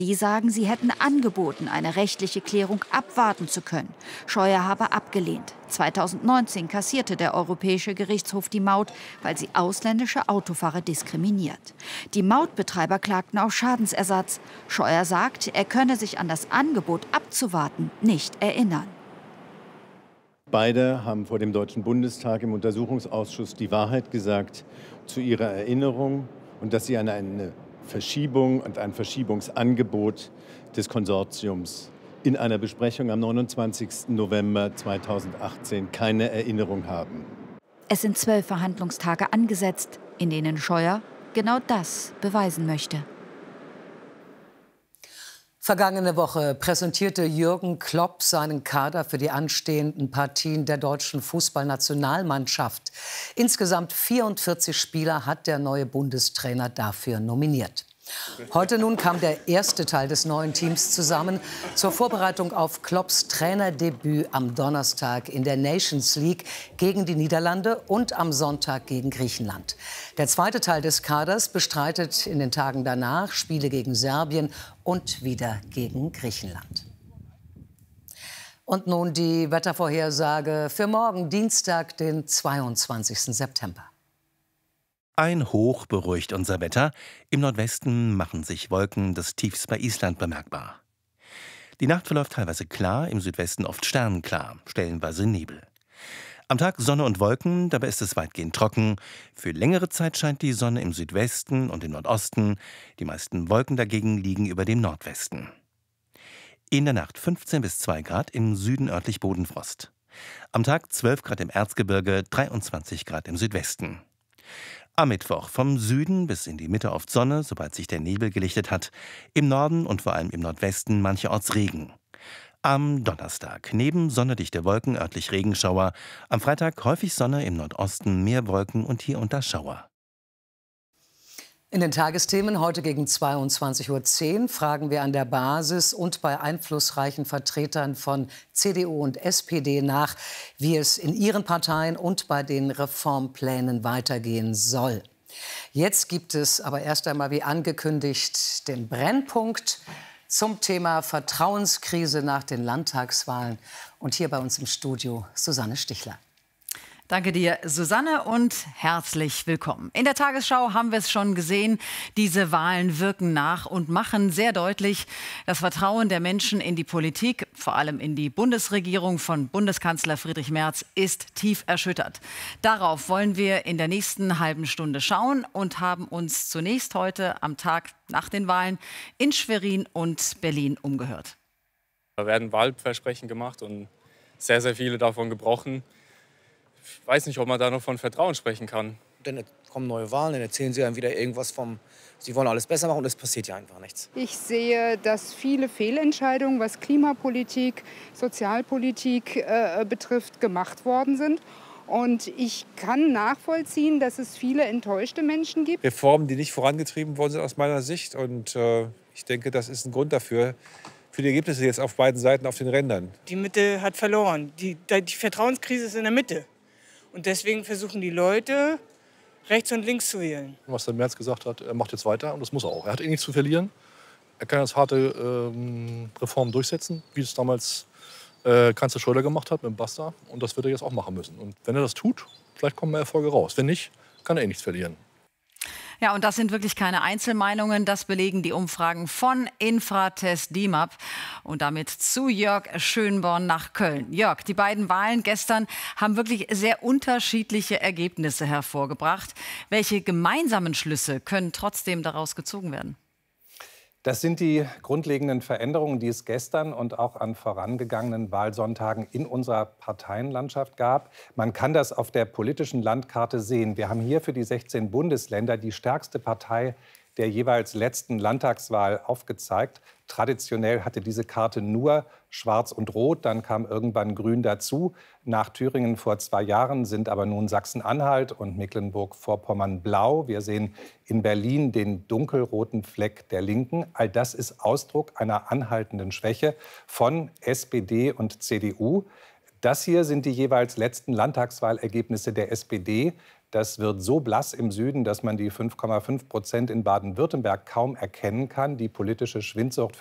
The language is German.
Die sagen, sie hätten angeboten, eine rechtliche Klärung abwarten zu können. Scheuer habe abgelehnt. 2019 kassierte der Europäische Gerichtshof die Maut, weil sie ausländische Autofahrer diskriminiert. Die Mautbetreiber klagten auf Schadensersatz. Scheuer sagt, er könne sich an das Angebot abzuwarten nicht erinnern. Beide haben vor dem Deutschen Bundestag im Untersuchungsausschuss die Wahrheit gesagt zu ihrer Erinnerung und dass sie an eine Verschiebung und ein Verschiebungsangebot des Konsortiums in einer Besprechung am 29. November 2018 keine Erinnerung haben. Es sind 12 Verhandlungstage angesetzt, in denen Scheuer genau das beweisen möchte. Vergangene Woche präsentierte Jürgen Klopp seinen Kader für die anstehenden Partien der deutschen Fußballnationalmannschaft. Insgesamt 44 Spieler hat der neue Bundestrainer dafür nominiert. Heute nun kam der erste Teil des neuen Teams zusammen zur Vorbereitung auf Klopps Trainerdebüt am Donnerstag in der Nations League gegen die Niederlande und am Sonntag gegen Griechenland. Der zweite Teil des Kaders bestreitet in den Tagen danach Spiele gegen Serbien und wieder gegen Griechenland. Und nun die Wettervorhersage für morgen, Dienstag, den 22. September. Ein Hoch beruhigt unser Wetter. Im Nordwesten machen sich Wolken des Tiefs bei Island bemerkbar. Die Nacht verläuft teilweise klar, im Südwesten oft sternenklar, stellenweise Nebel. Am Tag Sonne und Wolken, dabei ist es weitgehend trocken. Für längere Zeit scheint die Sonne im Südwesten und im Nordosten. Die meisten Wolken dagegen liegen über dem Nordwesten. In der Nacht 15 bis 2 Grad, im Süden örtlich Bodenfrost. Am Tag 12 Grad im Erzgebirge, 23 Grad im Südwesten. Am Mittwoch vom Süden bis in die Mitte oft Sonne, sobald sich der Nebel gelichtet hat. Im Norden und vor allem im Nordwesten mancherorts Regen. Am Donnerstag neben sonnedichte Wolken örtlich Regenschauer. Am Freitag häufig Sonne, im Nordosten mehr Wolken und hier und da Schauer. In den Tagesthemen heute gegen 22:10 Uhr fragen wir an der Basis und bei einflussreichen Vertretern von CDU und SPD nach, wie es in ihren Parteien und bei den Reformplänen weitergehen soll. Jetzt gibt es aber erst einmal, wie angekündigt, den Brennpunkt zum Thema Vertrauenskrise nach den Landtagswahlen. Und hier bei uns im Studio Susanne Stichler. Danke dir, Susanne, und herzlich willkommen. In der Tagesschau haben wir es schon gesehen. Diese Wahlen wirken nach und machen sehr deutlich, das Vertrauen der Menschen in die Politik, vor allem in die Bundesregierung von Bundeskanzler Friedrich Merz, ist tief erschüttert. Darauf wollen wir in der nächsten halben Stunde schauen und haben uns zunächst heute am Tag nach den Wahlen in Schwerin und Berlin umgehört. Da werden Wahlversprechen gemacht und sehr, sehr viele davon gebrochen. Ich weiß nicht, ob man da noch von Vertrauen sprechen kann. Dann kommen neue Wahlen, dann erzählen sie einem wieder irgendwas vom, sie wollen alles besser machen und es passiert ja einfach nichts. Ich sehe, dass viele Fehlentscheidungen, was Klimapolitik, Sozialpolitik betrifft, gemacht worden sind. Und ich kann nachvollziehen, dass es viele enttäuschte Menschen gibt. Reformen, die nicht vorangetrieben worden sind aus meiner Sicht. Und ich denke, das ist ein Grund dafür, für die Ergebnisse jetzt auf beiden Seiten auf den Rändern. Die Mitte hat verloren. Die Vertrauenskrise ist in der Mitte. Und deswegen versuchen die Leute, rechts und links zu wählen. Was der Merz gesagt hat, er macht jetzt weiter und das muss er auch. Er hat nichts zu verlieren. Er kann jetzt harte Reformen durchsetzen, wie es damals Kanzler Schröder gemacht hat mit dem Basta. Und das wird er jetzt auch machen müssen. Und wenn er das tut, vielleicht kommen mehr Erfolge raus. Wenn nicht, kann er nichts verlieren. Ja, und das sind wirklich keine Einzelmeinungen. Das belegen die Umfragen von Infratest DIMAP. Und damit zu Jörg Schönborn nach Köln. Jörg, die beiden Wahlen gestern haben wirklich sehr unterschiedliche Ergebnisse hervorgebracht. Welche gemeinsamen Schlüsse können trotzdem daraus gezogen werden? Das sind die grundlegenden Veränderungen, die es gestern und auch an vorangegangenen Wahlsonntagen in unserer Parteienlandschaft gab. Man kann das auf der politischen Landkarte sehen. Wir haben hier für die 16 Bundesländer die stärkste Partei der jeweils letzten Landtagswahl aufgezeigt. Traditionell hatte diese Karte nur Schwarz und Rot, dann kam irgendwann Grün dazu. Nach Thüringen vor 2 Jahren sind aber nun Sachsen-Anhalt und Mecklenburg-Vorpommern blau. Wir sehen in Berlin den dunkelroten Fleck der Linken. All das ist Ausdruck einer anhaltenden Schwäche von SPD und CDU. Das hier sind die jeweils letzten Landtagswahlergebnisse der SPD. Das wird so blass im Süden, dass man die 5,5% in Baden-Württemberg kaum erkennen kann. Die politische Schwindsucht